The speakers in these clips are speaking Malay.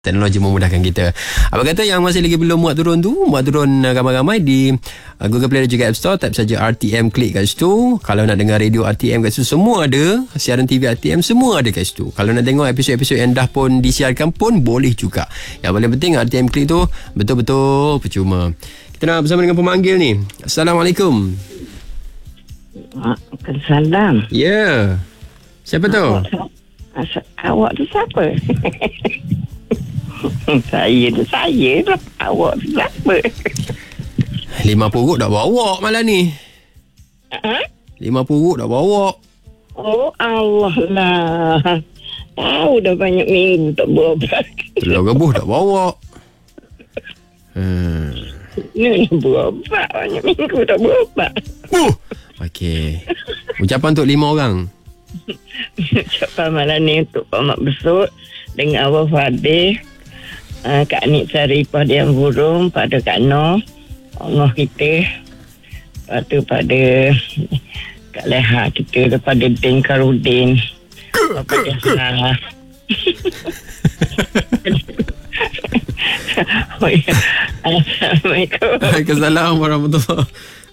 Teknologi memudahkan kita. Apa kata yang masih lagi belum muat turun ramai-ramai di Google Play dan juga App Store. Type saja RTM, klik kat situ. Kalau nak dengar radio RTM kat situ, semua ada. Siaran TV RTM, semua ada kat situ. Kalau nak tengok episod-episod yang dah pun disiarkan pun boleh juga. Yang paling penting RTM klik tu betul-betul percuma. Kita nak bersama dengan pemanggil ni. Assalamualaikum. Salam. Ya. Siapa tu? Awak tu siapa? Saya lah. Awak tu siapa? 5 puruk dah bawa malam ni. 5 puruk dah bawa. Oh Allah lah. Tahu dah banyak minggu tak berobat. Telur rebus dah bawa. Ni berobat. Banyak minggu tak berobat. Okey. Ucapan untuk 5 orang. Ucapan malam ni untuk Pak Mak Besut dengan Abang Fadil, Kak Nik Saripah Dian Burung, pada Kak Noh, Allah kita, lepas tu pada Kak Leha kita, daripada Din Karudin, pada Sarah. Assalamualaikum. Waalaikumsalam warahmatullahi.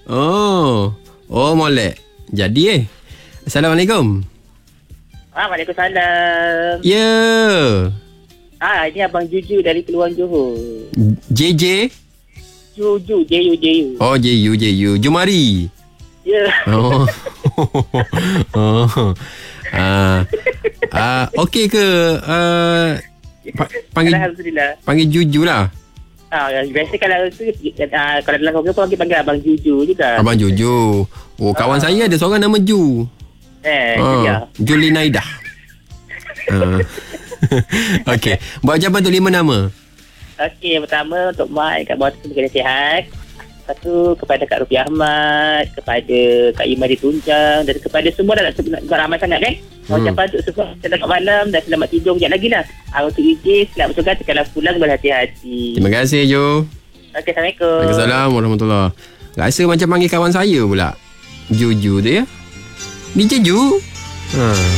Oh molek. Jadi Assalamualaikum. Waalaikumsalam. Ya. Ini Abang Juju dari Keluang Johor. JJ. Juju. Oh JU. Jumari. Ya. Oh. Okey ke panggil Alhamdulillah. Panggil Juju lah. Biasa kalau dalam keluarga panggil Abang Juju juga. Abang Juju. Oh, kawan saya ada seorang nama Ju. Ya. Julinaidah. Okey. Buat ucapan untuk 5 nama. Okey, yang pertama untuk Mak kat bawah tu kena sihat. Lepas tu kepada Kak Rupi Ahmad, kepada Kak Imadi Tunjang dan kepada semua dah nak ramai sangat kan. Ucapan untuk semua selamat malam dan selamat tidur kejap lagi lah. Untuk Ijis, selamat bertugas, kalau pulang berhati-hati. Terima kasih Jo. Okey, Assalamualaikum. Waalaikumsalam warahmatullahi. Rasa macam panggil kawan saya pula. Juju tu ya. Ni Ju.